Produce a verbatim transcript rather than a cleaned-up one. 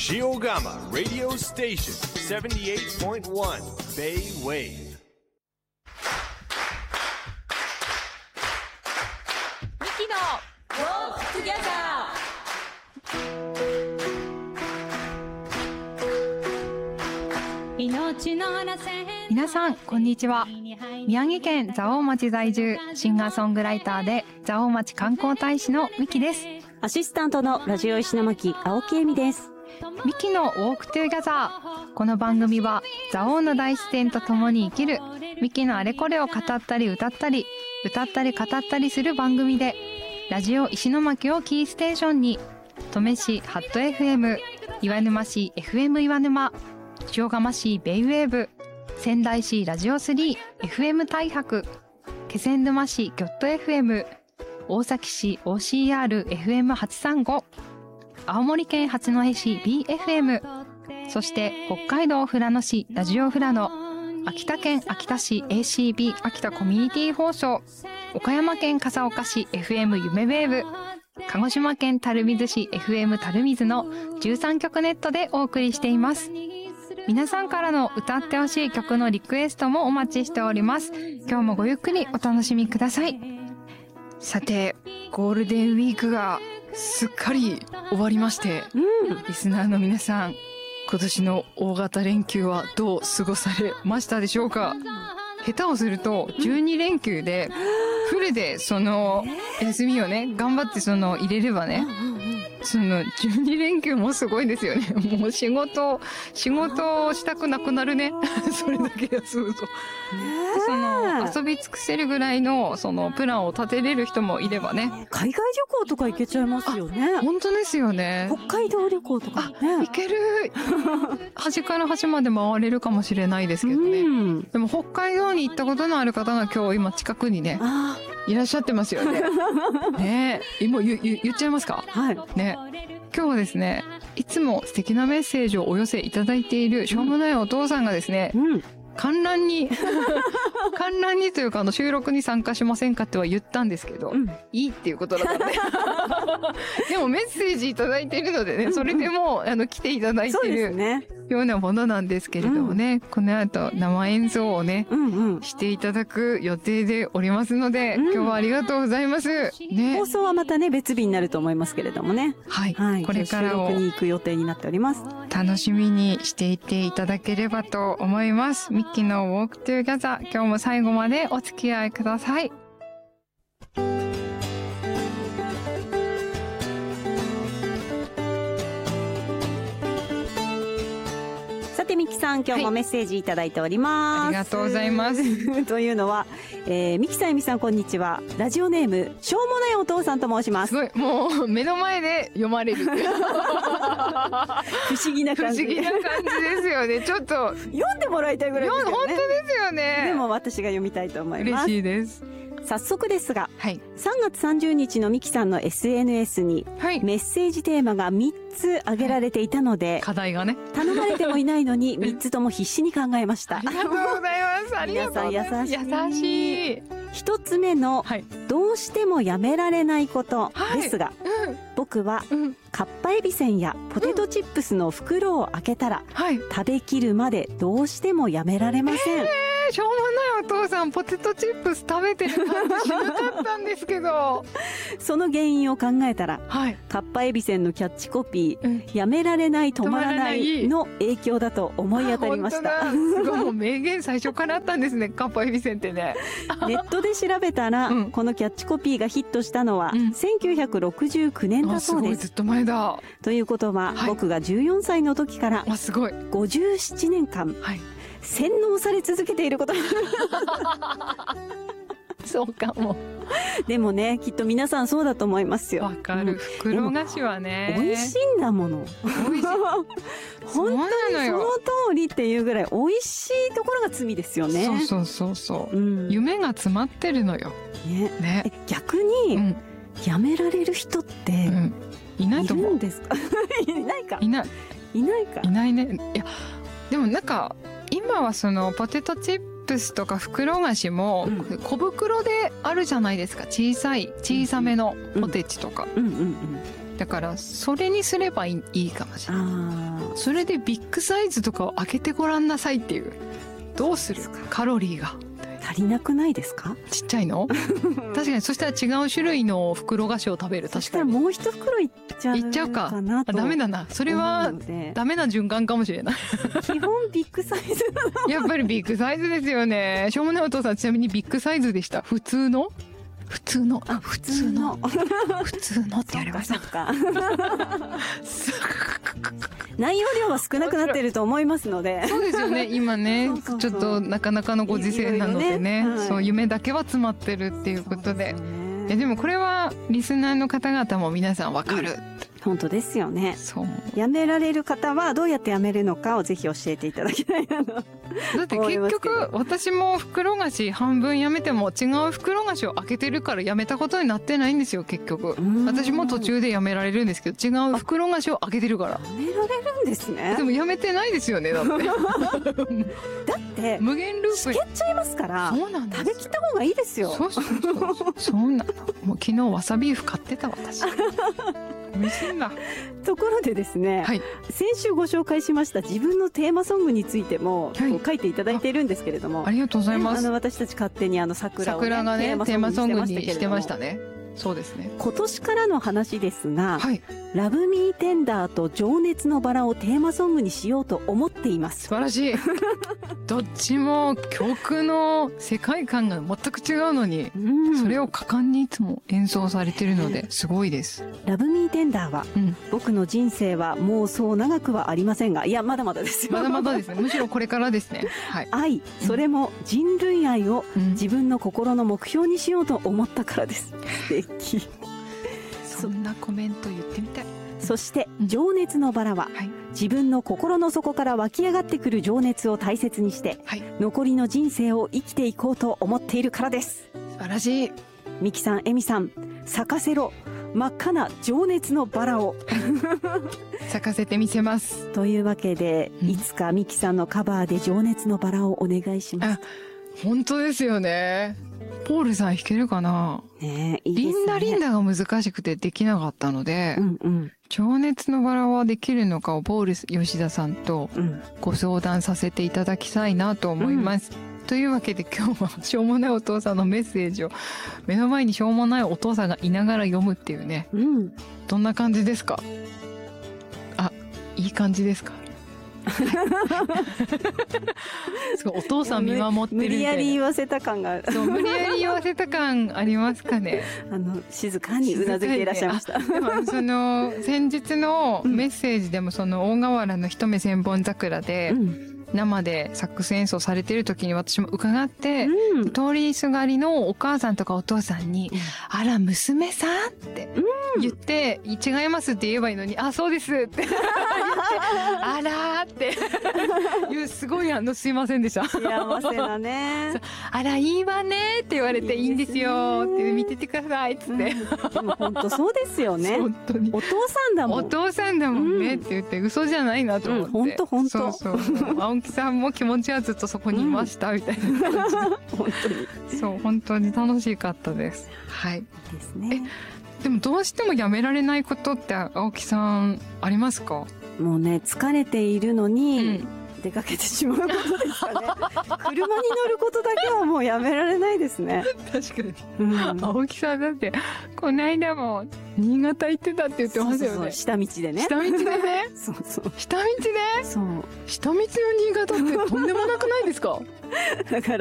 Shiogama Radio Station seventy-eight point one Bay-Wave ミキの Walk Together。 皆さんこんにちは。宮城県蔵王町在住、シンガーソングライターで蔵王町観光大使のミキです。 アシスタントのラジオ石巻青木恵美です。 ミキの Walk Together。 この番組は蔵王の大自然と共に生きるミキのあれこれを語ったり歌ったり歌ったり語ったりする番組で、ラジオ石巻をキーステーションに登米市ハット エフエム、 岩沼市 エフエム 岩沼、塩釜市ベイウェーブ、仙台市ラジオスリー エフエム 大白、気仙沼市ギョット エフエム、 大崎市 オーシーアール エフエムはちさんご、 青森県八戸市 ビーエフエム、 そして北海道富良野市ラジオ富良野、秋田県秋田市 エーシービー 秋田コミュニティ放送、岡山県笠岡市 エフエム 夢ウェーブ、鹿児島県垂水市 エフエム 垂水のじゅうさんきょくネットでお送りしています。皆さんからの歌ってほしい曲のリクエストもお待ちしております。今日もごゆっくりお楽しみください。さて、ゴールデンウィークがすっかり終わりまして、うん、リスナーの皆さん、今年の大型連休はどう過ごされましたでしょうか。下手をするとじゅうにれんきゅうでフルでその休みをね、頑張ってその入れればね、そのじゅうにれんきゅうもすごいですよね。もう仕事、仕事をしたくなくなるね。それだけ休むと。その遊び尽くせるぐらいのそのプランを立てれる人もいればね。 海外旅行とか行けちゃいますよね。 本当ですよね。 北海道旅行とかね。 行ける。端から端まで回れるかもしれないですけどね。うん、でも北海道に行ったことのある方が今日今近くにね、いらっしゃってますよね。ねえ、もう言、言、言っちゃいますか？はい。ね。今日はですね、いつも素敵なメッセージをお寄せいただいているしょうもないお父さんがですね、うん、観覧に観覧にというかあの収録に参加しませんかっては言ったんですけど、うん、いいっていうことだったね。でもメッセージいただいているのでね、それでもあの来ていただいているようなものなんですけれどもね、うん、この後生演奏をね、うんうん、していただく予定でおりますので、うん、今日はありがとうございます。ね、 放送はまたね別日になると思いますけれどもね。はい。はい、これからを収録に行く予定になっております。 楽しみにしていていただければと思います。ミッキーの Walk Together、 今日も最後までお付き合いください。 さてミキさん、今日もメッセージいただいております。はい、 ありがとうございます。 というのは、えー、ミキさん、エミさん、こんにちは。ラジオネームしょうもないお父さんと申します。 すごい、もう目の前で読まれる。不思議な感じ。 不思議な感じですよね。ちょっと読んでもらいたいぐらいですよね。 本当ですよね。 でも私が読みたいと思います。 嬉しいです。 早速ですが、はい、さんがつさんじゅうにちのミキさんの エスエヌエス に、はい、メッセージテーマがみっつ挙げられていたので、はい、 課題がね、 頼まれてもいないのにみっつとも必死に考えました。 ありがとうございます。ありがとうございます。 皆さん優しい。優しい。 ひとつめの、はい、どうしてもやめられないことですが、はい、うん、僕は、うん、かっぱえびせんやポテトチップスの袋を開けたら、うん、食べきるまでどうしてもやめられません。えーしょうもないお父さん、ポテトチップス食べてる感じしなかったんですけど。 その原因を考えたら、はい、かっぱえびせんのキャッチコピー、うん、やめられない止まらないの影響だと思い当たりました。 すごい、もう名言最初からあったんですね、かっぱえびせんってね。 ネットで調べたら、うん、このキャッチコピーがヒットしたのは、うん、せんきゅうひゃくろくじゅうきゅうねんだそうです。すごい、 ずっと前だ。 ということは、はい、僕がじゅうよんさいの時から、 すごいごじゅうななねんかん、はい、洗脳され続けていることそうかも。 でもね、きっと皆さんそうだと思いますよ。 わかる。袋菓子はね、 美味しいんだもの。美味しい。本当にその通りっていうぐらい美味しいところが罪ですよね。 そうそうそうそう、うん、夢が詰まってるのよ。ね。 ね。逆に、うん、やめられる人って、うん、 いないと思う。 いるんですか？いないか。 いない。 いないか。 いないね。いや、でもなんか今はそのポテトチップスとか袋菓子も小袋であるじゃないですか。小さい小さめのポテチとか、 だからそれにすればいい、いいかもしれない。それでビッグサイズとかを開けてごらんなさいっていう。どうするカロリーが足りなくないですか？ ちっちゃいの確かに。そしたら違う種類の袋菓子を食べる。確かに。そしたらもう一袋いっちゃういっちゃうかかなと。 ダメだな、それはダメな循環かもしれない基本ビッグサイズやっぱりビッグサイズですよね。しょうもないお父さん、ちなみにビッグサイズでした？普通の普通のあ普通の普通のってやりました。 そっか内容量は少なくなってると思いますので。 そうですよね、今ね。そうそうそう、ちょっとなかなかのご時世なのでね、いろいろね、はい、そう夢だけは詰まってるっていうことで。いやでもこれはリスナーの方々も皆さんわかる、うん、 本当ですよね。 そうやめられる方はどうやってやめるのかをぜひ教えていただきたいなと。 だって結局私も袋菓子半分やめても違う袋菓子を開けてるからやめたことになってないんですよ結局。私も途中でやめられるんですけど、違う袋菓子を開けてるから。やめられるんですね。 でもやめてないですよね。だってだって無限ループしけっちゃいますから。そうなんですよ。食べきった方がいいですよ。 そうそうそうそうそうなの。もう昨日わさビーフ買ってた私美味しいんだ。 ところでですね、はい、先週ご紹介しました自分のテーマソングについても、はい、書いていただいているんですけれども、 あ, ありがとうございます、 ね、あの私たち勝手にあの桜を、ね、 桜がねテーマソングにしてましたね。そうですね。 今年からの話ですが、 はい、 ラブミーテンダーと情熱のバラをテーマソングにしようと思っています。 素晴らしいどっちも曲の世界観が全く違うのに、うん、それを果敢にいつも演奏されてるのですごいです。 ラブミーテンダーは、うん、僕の人生はもうそう長くはありませんが、いやまだまだですよ。 まだまだですね。むしろこれからですね、はい、 愛、それも人類愛を自分の心の目標にしようと思ったからです、うん、 そんなコメント言ってみたい。 そして情熱のバラは、はい、自分の心の底から湧き上がってくる情熱を大切にして、はい、残りの人生を生きていこうと思っているからです。 素晴らしい。 ミキさん、エミさん、咲かせろ真っ赤な情熱のバラを咲かせてみせますというわけで、うん、いつかミキさんのカバーで情熱のバラをお願いします。 本当ですよね。ポールさん弾けるかな、 ね、いいですね。 リンダリンダが難しくてできなかったので、うんうん、情熱のバラはできるのかをポール吉田さんとご相談させていただきたいなと思います、うん、というわけで今日はしょうもないお父さんのメッセージを目の前にしょうもないお父さんがいながら読むっていうね、うん、どんな感じですか？あ、いい感じですか？すごいお父さん見守ってるみたいな。 無理やり言わせた感がある。 そう、無理やり言わせた感ありますかね。 あの静かにうなずいていらっしゃいました。 でもその先日のメッセージでもその大河原の一目千本桜で、うん生でサックス演奏されてる時に私も伺って、うん、通りすがりのお母さんとかお父さんに、うん、あら娘さんって言って、うん、違いますって言えばいいのに、あそうですって言ってあらーっていうすごいあのすいませんでした。 幸せだね。 あらいいわねって言われて、いいんですよって見ててくださいっつって、うん、 でも本当そうですよね。本当にお父さんだもんお父さんだもんねって言って、嘘じゃないなと思って、 本当本当そうそう青木さんも気持ちはずっとそこにいましたみたいな感じで、うん、本当にそう本当に楽しかったです。はいですね。 えでもどうしてもやめられないことって青木さんありますか？ もうね疲れているのに、うん出かけてしまうことですかね。車に乗ることだけはもうやめられないですね。 確かに、うん、青木さんだってこの間も新潟行ってたって言ってますよね。そうそうそう下道でね。 下道でね。 そうそう下道で。 そう下道の新潟ってとんでもなくないですか？ だから